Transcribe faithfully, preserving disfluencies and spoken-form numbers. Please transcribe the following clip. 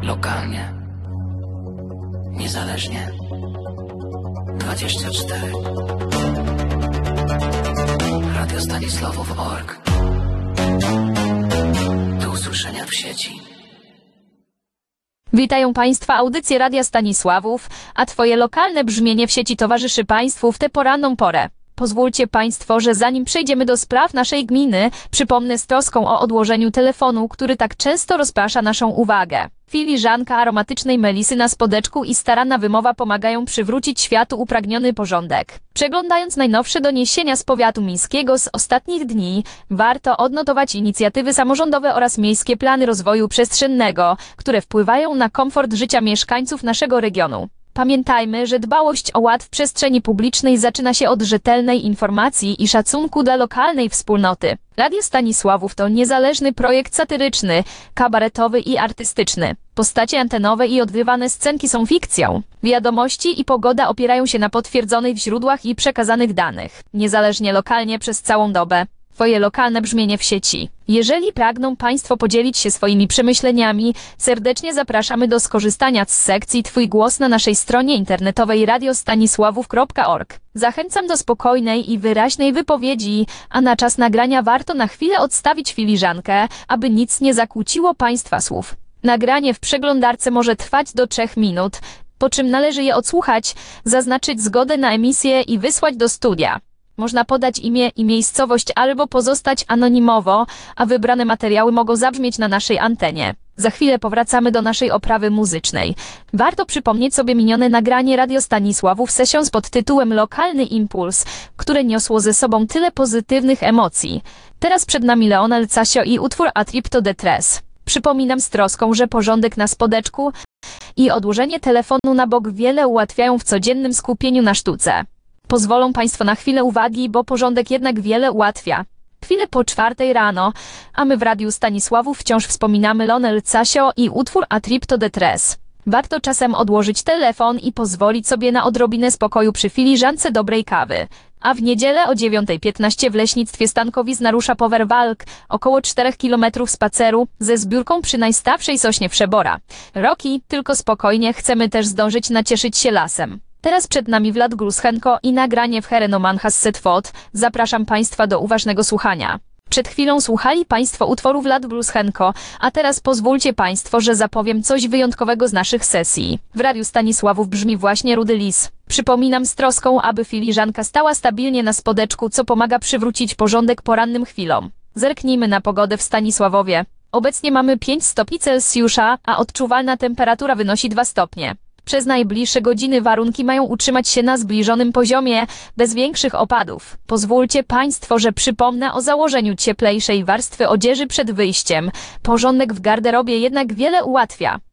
Lokalnie. Niezależnie. dwadzieścia cztery. Radio Stanisławów kropka org. Do usłyszenia w sieci. Witają Państwa audycje Radia Stanisławów, a Twoje lokalne brzmienie w sieci towarzyszy Państwu w tę poranną porę. Pozwólcie Państwo, że zanim przejdziemy do spraw naszej gminy, przypomnę z troską o odłożeniu telefonu, który tak często rozprasza naszą uwagę. Filiżanka aromatycznej melisy na spodeczku i staranna wymowa pomagają przywrócić światu upragniony porządek. Przeglądając najnowsze doniesienia z powiatu miejskiego z ostatnich dni, warto odnotować inicjatywy samorządowe oraz miejskie plany rozwoju przestrzennego, które wpływają na komfort życia mieszkańców naszego regionu. Pamiętajmy, że dbałość o ład w przestrzeni publicznej zaczyna się od rzetelnej informacji i szacunku dla lokalnej wspólnoty. Radio Stanisławów to niezależny projekt satyryczny, kabaretowy i artystyczny. Postacie antenowe i odgrywane scenki są fikcją. Wiadomości i pogoda opierają się na potwierdzonych w źródłach i przekazanych danych. Niezależnie lokalnie przez całą dobę. Twoje lokalne brzmienie w sieci. Jeżeli pragną Państwo podzielić się swoimi przemyśleniami, serdecznie zapraszamy do skorzystania z sekcji Twój głos na naszej stronie internetowej radio stanisławów kropka org. Zachęcam do spokojnej i wyraźnej wypowiedzi, a na czas nagrania warto na chwilę odstawić filiżankę, aby nic nie zakłóciło Państwa słów. Nagranie w przeglądarce może trwać do trzech minut, po czym należy je odsłuchać, zaznaczyć zgodę na emisję i wysłać do studia. Można podać imię i miejscowość albo pozostać anonimowo, a wybrane materiały mogą zabrzmieć na naszej antenie. Za chwilę powracamy do naszej oprawy muzycznej. Warto przypomnieć sobie minione nagranie Radio Stanisławów Sessions pod tytułem Lokalny Impuls, które niosło ze sobą tyle pozytywnych emocji. Teraz przed nami Leonel Casio i utwór A Trip to the Tres. Przypominam z troską, że porządek na spodeczku i odłożenie telefonu na bok wiele ułatwiają w codziennym skupieniu na sztuce. Pozwolą Państwo na chwilę uwagi, bo porządek jednak wiele ułatwia. Chwilę po czwartej rano, a my w Radiu Stanisławów wciąż wspominamy Leonel Casio i utwór A Trip to the Tres. Warto czasem odłożyć telefon i pozwolić sobie na odrobinę spokoju przy filiżance dobrej kawy. A w niedzielę o dziewiątej piętnaście w leśnictwie Stankowic narusza Power Walk, około czterech kilometrów spaceru, ze zbiórką przy najstawszej sośnie Wszebora. Roki, tylko spokojnie, chcemy też zdążyć nacieszyć się lasem. Teraz przed nami Vlad Grushenko i nagranie w Herenoman Hasset Fot. Zapraszam Państwa do uważnego słuchania. Przed chwilą słuchali Państwo utworu Vlad Grushenko, a teraz pozwólcie Państwo, że zapowiem coś wyjątkowego z naszych sesji. W Radiu Stanisławów brzmi właśnie Rudy Lis. Przypominam z troską, aby filiżanka stała stabilnie na spodeczku, co pomaga przywrócić porządek porannym chwilom. Zerknijmy na pogodę w Stanisławowie. Obecnie mamy pięć stopni Celsjusza, a odczuwalna temperatura wynosi dwa stopnie. Przez najbliższe godziny warunki mają utrzymać się na zbliżonym poziomie, bez większych opadów. Pozwólcie Państwo, że przypomnę o założeniu cieplejszej warstwy odzieży przed wyjściem. Porządek w garderobie jednak wiele ułatwia.